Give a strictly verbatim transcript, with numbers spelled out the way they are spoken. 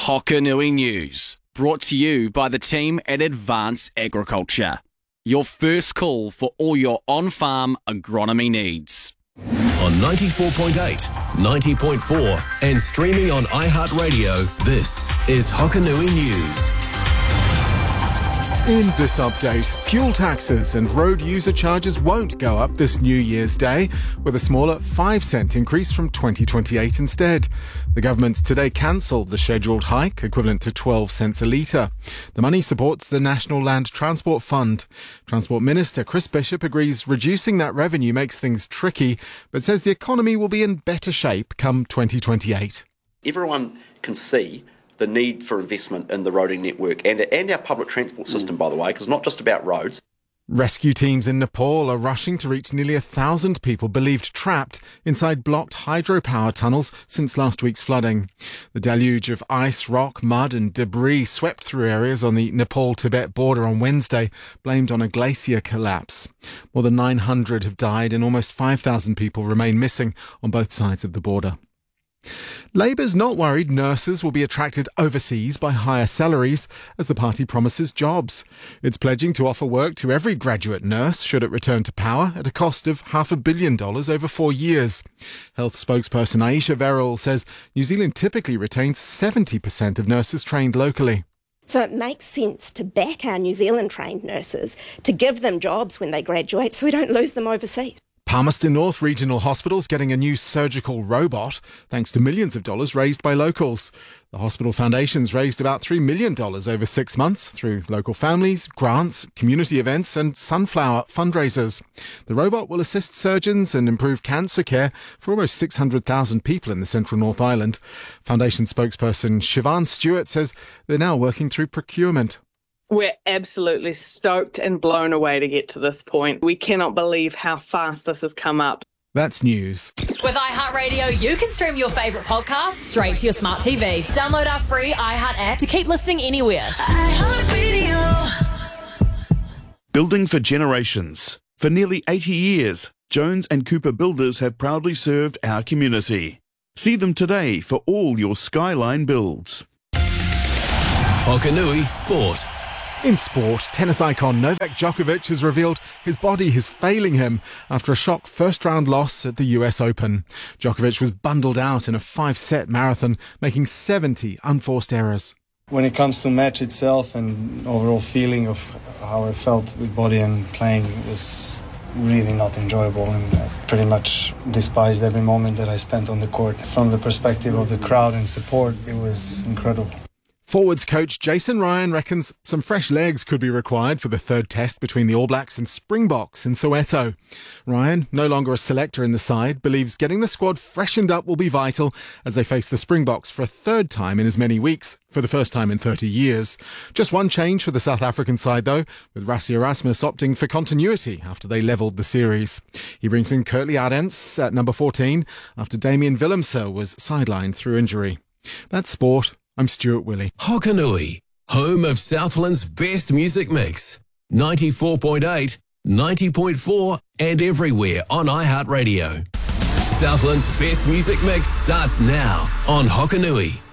Hokanui News, brought to you by the team at Advanced Agriculture. Your first call for all your on-farm agronomy needs. On ninety-four point eight, ninety point four and streaming on iHeartRadio, this is Hokanui News. In this update, fuel taxes and road user charges won't go up this New Year's Day, with a smaller five cent increase from twenty twenty-eight instead. The government today cancelled the scheduled hike, equivalent to twelve cents a litre. The money supports the National Land Transport Fund. Transport Minister Chris Bishop agrees reducing that revenue makes things tricky, but says the economy will be in better shape come twenty twenty-eight. Everyone can see the need for investment in the roading network and, and our public transport system, by the way, because it's not just about roads. Rescue teams in Nepal are rushing to reach nearly a thousand people believed trapped inside blocked hydropower tunnels since last week's flooding. The deluge of ice, rock, mud and debris swept through areas on the Nepal-Tibet border on Wednesday, blamed on a glacier collapse. More than nine hundred have died and almost five thousand people remain missing on both sides of the border. Labour's not worried nurses will be attracted overseas by higher salaries as the party promises jobs. It's pledging to offer work to every graduate nurse should it return to power at a cost of half a billion dollars over four years. Health spokesperson Aisha Verrill says New Zealand typically retains seventy percent of nurses trained locally. So it makes sense to back our New Zealand trained nurses, to give them jobs when they graduate so we don't lose them overseas. Palmerston North Regional Hospital's getting a new surgical robot, thanks to millions of dollars raised by locals. The hospital foundation's raised about three million dollars over six months through local families, grants, community events and sunflower fundraisers. The robot will assist surgeons and improve cancer care for almost six hundred thousand people in the central North Island. Foundation spokesperson Siobhan Stewart says they're now working through procurement. We're absolutely stoked and blown away to get to this point. We cannot believe how fast this has come up. That's news. With iHeartRadio, you can stream your favourite podcasts straight to your smart T V. Download our free iHeart app to keep listening anywhere. iHeartRadio. Building for generations. For nearly eighty years, Jones and Cooper Builders have proudly served our community. See them today for all your Skyline builds. Hokanui Sport. In sport, tennis icon Novak Djokovic has revealed his body is failing him after a shock first-round loss at the U S Open. Djokovic was bundled out in a five-set marathon, making seventy unforced errors. When it comes to match itself and overall feeling of how I felt with body and playing, it was really not enjoyable, and I pretty much despised every moment that I spent on the court. From the perspective of the crowd and support, it was incredible. Forwards coach Jason Ryan reckons some fresh legs could be required for the third test between the All Blacks and Springboks in Soweto. Ryan, no longer a selector in the side, believes getting the squad freshened up will be vital as they face the Springboks for a third time in as many weeks, for the first time in thirty years. Just one change for the South African side though, with Rassie Erasmus opting for continuity after they levelled the series. He brings in Kurtley Arendse at number fourteen after Damian Willemse was sidelined through injury. That's sport. I'm Stuart Willey. Hokanui, home of Southland's best music mix. ninety-four point eight, ninety point four and everywhere on iHeartRadio. Southland's best music mix starts now on Hokanui.